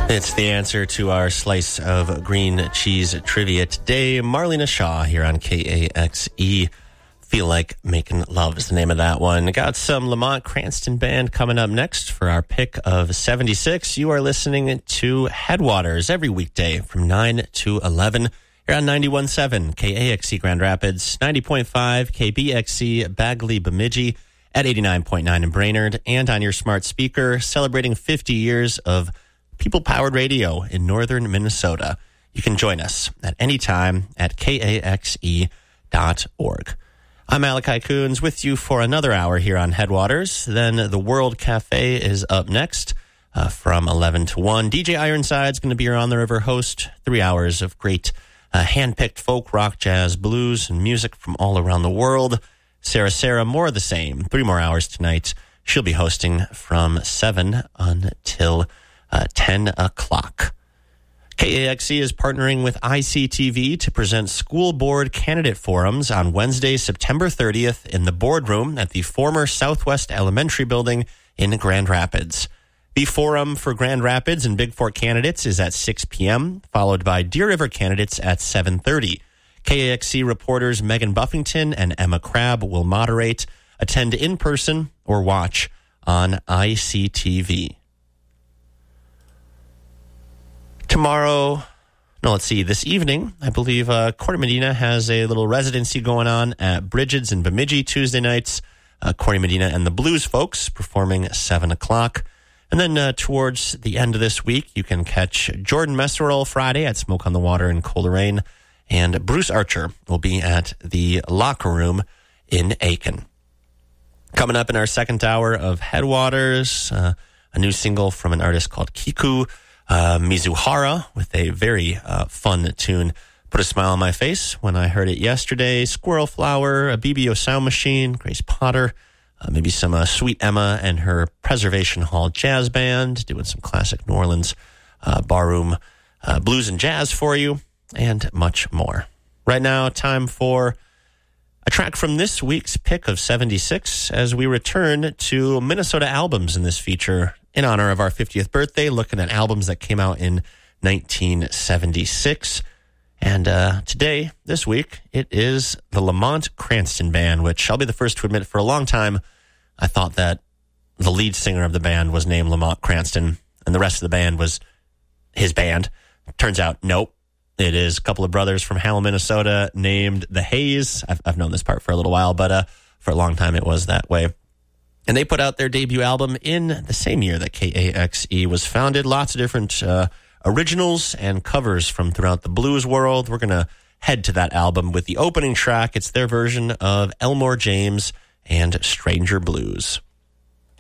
It's the answer to our slice of green cheese trivia today. Marlena Shaw here on KAXE. Feel Like Making Love is the name of that one. Got some Lamont Cranston Band coming up next for our pick of 76. You are listening to Headwaters every weekday from 9 to 11. You're on 91.7 KAXE Grand Rapids, 90.5 KBXE Bagley Bemidji, at 89.9 in Brainerd, and on your smart speaker, celebrating 50 years of people-powered radio in northern Minnesota. You can join us at any time at KAXE.org. I'm Malachi Coons with you for another hour here on Headwaters. Then the World Cafe is up next from 11 to 1. DJ Ironside's going to be your On the River host. 3 hours of great hand-picked folk, rock, jazz, blues, and music from all around the world. Sarah, more of the same. 3 more hours tonight. She'll be hosting from 7 until 10 o'clock. KAXE is partnering with ICTV to present school board candidate forums on Wednesday, September 30th in the boardroom at the former Southwest Elementary Building in Grand Rapids. The forum for Grand Rapids and Big Fork candidates is at 6 p.m., followed by Deer River candidates at 7:30. KAXE reporters Megan Buffington and Emma Crabb will moderate. Attend in person or watch on ICTV. This evening, I believe Corey Medina has a little residency going on at Bridget's in Bemidji Tuesday nights. Corey Medina and the Blues Folks performing at 7 o'clock. And then towards the end of this week, you can catch Jordan Messerol Friday at Smoke on the Water in Coleraine. And Bruce Archer will be at the Locker Room in Aiken. Coming up in our second hour of Headwaters, a new single from an artist called Kiku Mizuhara with a very fun tune. Put a smile on my face when I heard it yesterday. Squirrel Flower, a BBO Sound Machine, Grace Potter, maybe some Sweet Emma and her Preservation Hall Jazz Band, doing some classic New Orleans barroom blues and jazz for you, and much more. Right now, time for a track from this week's pick of 76 as we return to Minnesota albums in this feature in honor of our 50th birthday, looking at albums that came out in 1976. And today, this week, it is the Lamont Cranston Band, which I'll be the first to admit for a long time, I thought that the lead singer of the band was named Lamont Cranston and the rest of the band was his band. Turns out, nope. It is a couple of brothers from Howell, Minnesota named the Hayes. I've known this part for a little while, but for a long time it was that way. And they put out their debut album in the same year that KAXE was founded. Lots of different originals and covers from throughout the blues world. We're going to head to that album with the opening track. It's their version of Elmore James and Stranger Blues.